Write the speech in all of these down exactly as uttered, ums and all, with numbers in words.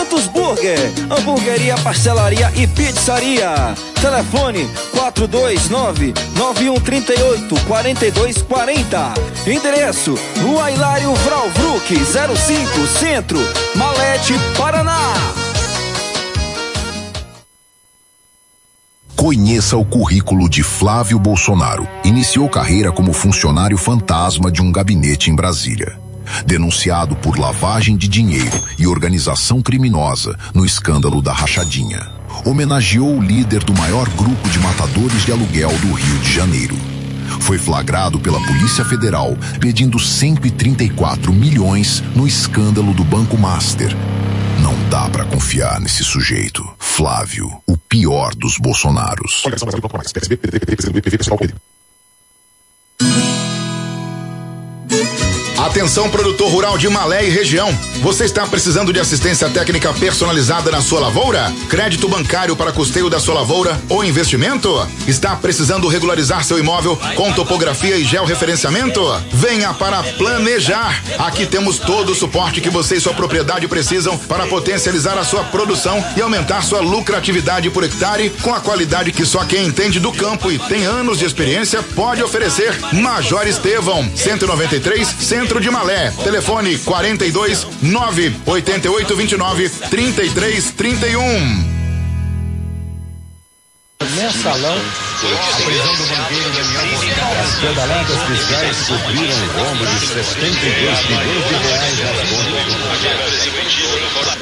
Santos Burger, hamburgueria, pastelaria e pizzaria. Telefone quatro dois nove, nove um três oito, quatro dois quatro zero. Endereço Rua Hilário Vralvruck, zero cinco, Centro, Malete, Paraná. Conheça o currículo de Flávio Bolsonaro. Iniciou carreira como funcionário fantasma de um gabinete em Brasília. Denunciado por lavagem de dinheiro e organização criminosa no escândalo da rachadinha. Homenageou o líder do maior grupo de matadores de aluguel do Rio de Janeiro. Foi flagrado pela Polícia Federal pedindo cento e trinta e quatro milhões no escândalo do Banco Master. Não dá pra confiar nesse sujeito. Flávio, o pior dos Bolsonaros. Atenção, produtor rural de Malé e região. Você está precisando de assistência técnica personalizada na sua lavoura? Crédito bancário para custeio da sua lavoura ou investimento? Está precisando regularizar seu imóvel com topografia e georreferenciamento? Venha para Planejar. Aqui temos todo o suporte que você e sua propriedade precisam para potencializar a sua produção e aumentar sua lucratividade por hectare com a qualidade que só quem entende do campo e tem anos de experiência pode oferecer. Major Estevão, cento e noventa e três, Centro de Malé. Telefone quarenta e dois, nove oito oito, vinte e nove, trinta e três, trinta e um. Mensalão, a prisão do banqueiro Daniel. As pedaladas fiscais cobriram o rombo de setenta e dois bilhões de reais nas contas.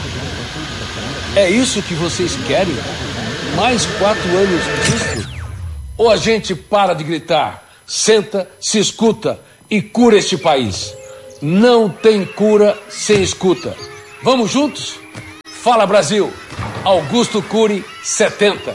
É isso que vocês querem? Mais quatro anos disso? Ou a gente para de gritar, senta, se escuta e cura este país? Não tem cura sem escuta. Vamos juntos? Fala Brasil! Augusto Cury, setenta.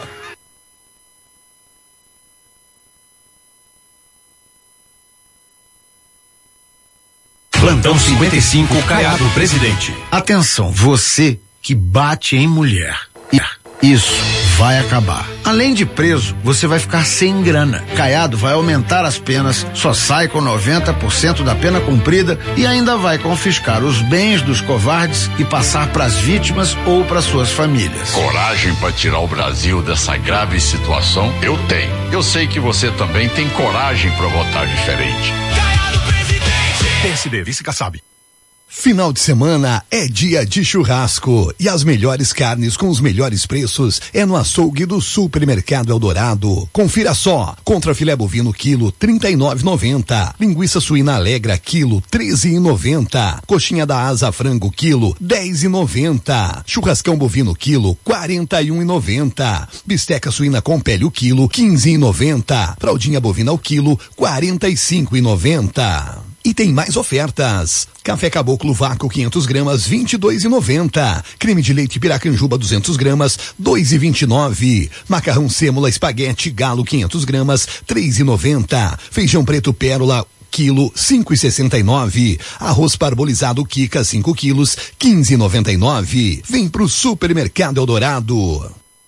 Plantão cinquenta e cinco, Caiado Presidente. Atenção, você que bate em mulher. Isso vai acabar. Além de preso, você vai ficar sem grana. Caiado vai aumentar as penas, só sai com noventa por cento da pena cumprida e ainda vai confiscar os bens dos covardes e passar para as vítimas ou para suas famílias. Coragem para tirar o Brasil dessa grave situação, eu tenho. Eu sei que você também tem coragem para votar diferente. Caiado Presidente. P S D, Vice Kassab. Final de semana é dia de churrasco e as melhores carnes com os melhores preços é no açougue do Supermercado Eldorado. Confira só: contrafilé bovino quilo trinta e nove reais e noventa centavos, linguiça suína Alegra quilo treze reais e noventa centavos, coxinha da asa frango quilo dez reais e noventa centavos, churrascão bovino quilo quarenta e um reais e noventa centavos, bisteca suína com pele o quilo quinze reais e noventa centavos, fraldinha bovina o quilo quarenta e cinco reais e noventa centavos. E tem mais ofertas. Café Caboclo Vácuo quinhentas gramas, vinte e dois reais e noventa centavos. Creme de leite Piracanjuba duzentas gramas, dois reais e vinte e nove centavos. Macarrão Sêmola Espaguete Galo quinhentas gramas, três reais e noventa centavos. Feijão preto Pérola quilo cinco reais e sessenta e nove centavos. Arroz parbolizado Kika cinco quilos, quinze reais e noventa e nove centavos. Vem pro Supermercado Eldorado.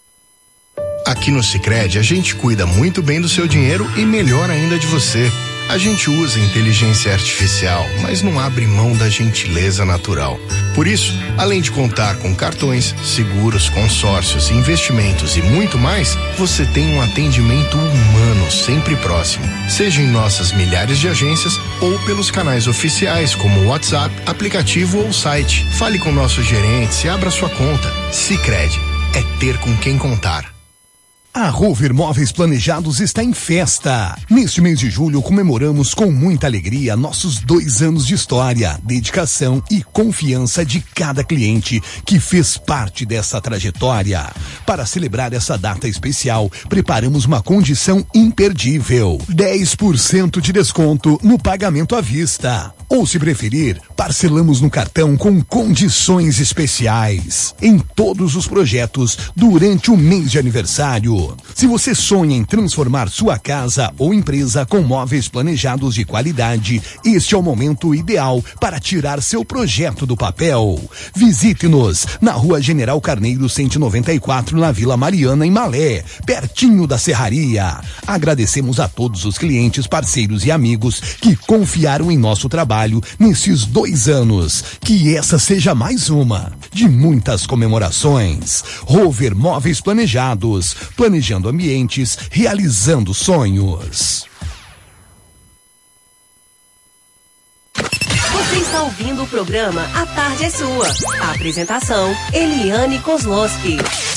Aqui no Sicredi a gente cuida muito bem do seu dinheiro e melhor ainda de você. A gente usa inteligência artificial, mas não abre mão da gentileza natural. Por isso, além de contar com cartões, seguros, consórcios, investimentos e muito mais, você tem um atendimento humano sempre próximo. Seja em nossas milhares de agências ou pelos canais oficiais como WhatsApp, aplicativo ou site. Fale com nossos gerentes e abra sua conta. Sicredi é ter com quem contar. A Rover Móveis Planejados está em festa. Neste mês de julho comemoramos com muita alegria nossos dois anos de história, dedicação e confiança de cada cliente que fez parte dessa trajetória. Para celebrar essa data especial, preparamos uma condição imperdível: dez por cento de desconto no pagamento à vista. Ou, se preferir, parcelamos no cartão com condições especiais em todos os projetos durante o mês de aniversário. Se você sonha em transformar sua casa ou empresa com móveis planejados de qualidade, este é o momento ideal para tirar seu projeto do papel. Visite-nos na Rua General Carneiro cento e noventa e quatro, na Vila Mariana, em Malé, pertinho da Serraria. Agradecemos a todos os clientes, parceiros e amigos que confiaram em nosso trabalho trabalho nesses dois anos. Que essa seja mais uma de muitas comemorações. Rover Móveis Planejados, planejando ambientes, realizando sonhos. Você está ouvindo o programa A Tarde é Sua. A apresentação, Eliane Kozlowski.